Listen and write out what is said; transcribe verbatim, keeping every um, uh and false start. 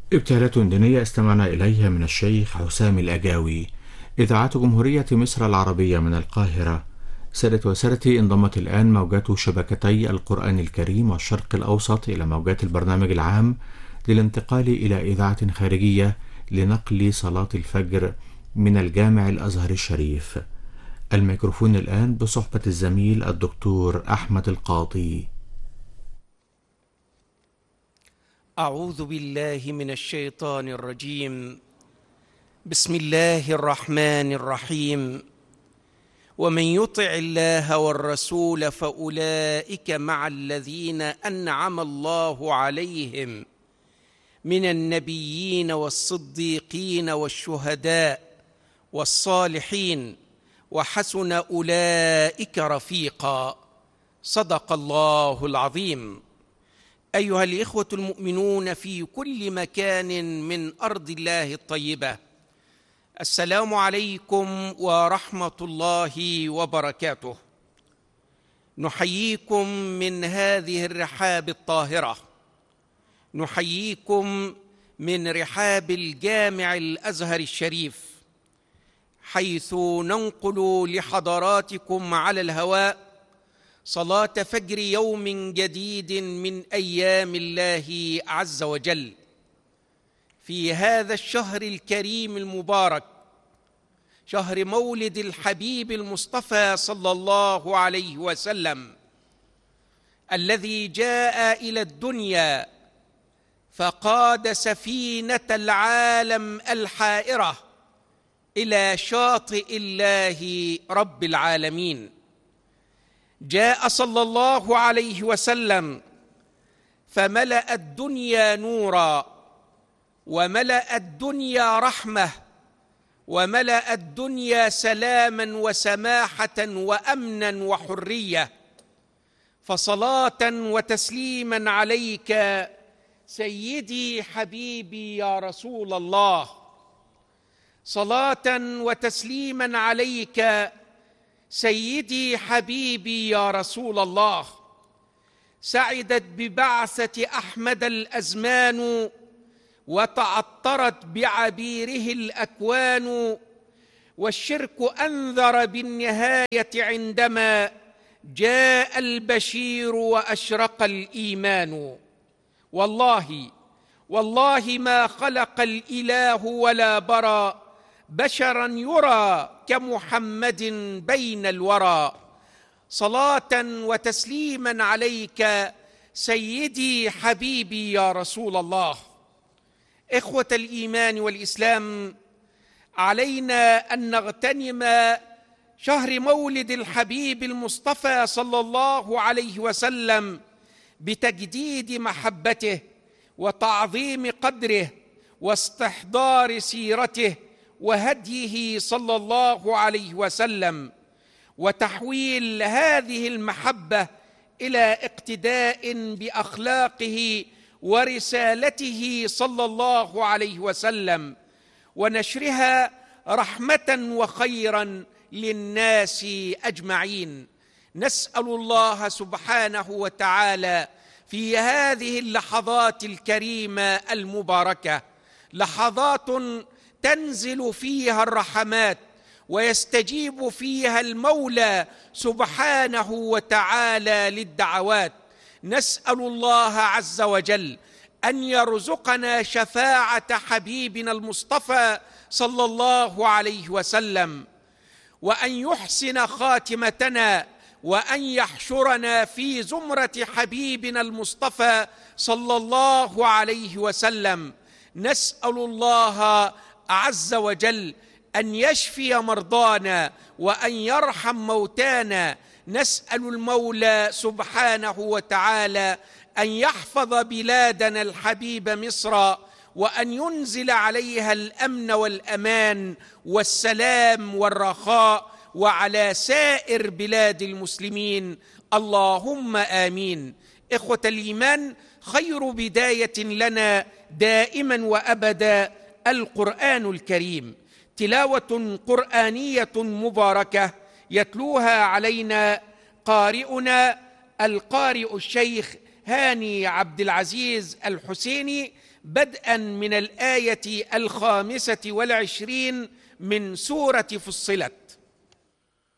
ابتهالات دينية استمعنا إليها من الشيخ حسام الأجاوي. إذاعة جمهورية مصر العربية من القاهرة. سادة وسادتي، انضمت الآن موجات شبكتي القرآن الكريم والشرق الأوسط إلى موجات البرنامج العام للانتقال إلى إذاعة خارجية لنقل صلاة الفجر من الجامع الأزهر الشريف. الميكروفون الآن بصحبة الزميل الدكتور أحمد القاضي. أعوذ بالله من الشيطان الرجيم. بسم الله الرحمن الرحيم. ومن يطع الله والرسول فأولئك مع الذين أنعم الله عليهم من النبيين والصديقين والشهداء والصالحين وحسن أولئك رفيقا. صدق الله العظيم. أيها الإخوة المؤمنون في كل مكان من أرض الله الطيبة، السلام عليكم ورحمة الله وبركاته. نحييكم من هذه الرحاب الطاهرة، نحييكم من رحاب الجامع الأزهر الشريف، حيث ننقل لحضراتكم على الهواء صلاة فجر يوم جديد من أيام الله عز وجل في هذا الشهر الكريم المبارك، شهر مولد الحبيب المصطفى صلى الله عليه وسلم، الذي جاء إلى الدنيا فقاد سفينة العالم الحائرة إلى شاطئ الله رب العالمين. جاء صلى الله عليه وسلم فملأ الدنيا نورا، وملأ الدنيا رحمة، وملأ الدنيا سلاما وسماحة وأمنا وحرية. فصلاة وتسليما عليك سيدي حبيبي يا رسول الله، صلاة وتسليما عليك سيدي حبيبي يا رسول الله. سعدت ببعثة أحمد الأزمان، وتعطرت بعبيره الأكوان، والشرك أنذر بالنهاية عندما جاء البشير وأشرق الإيمان. والله والله ما خلق الإله ولا برى بشرا يرى كمحمد بين الورى. صلاة وتسليما عليك سيدي حبيبي يا رسول الله. إخوة الإيمان والإسلام، علينا أن نغتنم شهر مولد الحبيب المصطفى صلى الله عليه وسلم بتجديد محبته وتعظيم قدره واستحضار سيرته وهديه صلى الله عليه وسلم، وتحويل هذه المحبة إلى اقتداء بأخلاقه ورسالته صلى الله عليه وسلم، ونشرها رحمة وخيرا للناس أجمعين. نسأل الله سبحانه وتعالى في هذه اللحظات الكريمة المباركة، لحظات تنزل فيها الرحمات ويستجيب فيها المولى سبحانه وتعالى للدعوات، نسأل الله عز وجل أن يرزقنا شفاعة حبيبنا المصطفى صلى الله عليه وسلم، وأن يحسن خاتمتنا، وأن يحشرنا في زمرة حبيبنا المصطفى صلى الله عليه وسلم. نسأل الله عز وجل أن يشفي مرضانا وأن يرحم موتانا. نسأل المولى سبحانه وتعالى أن يحفظ بلادنا الحبيب مصر، وأن ينزل عليها الأمن والأمان والسلام والرخاء، وعلى سائر بلاد المسلمين، اللهم آمين. إخوة الإيمان، خير بداية لنا دائما وأبدا القرآن الكريم، تلاوة قرآنية مباركة يتلوها علينا قارئنا القارئ الشيخ هاني عبد العزيز الحسيني بدءا من الآية الخامسة والعشرين من سورة فصلت.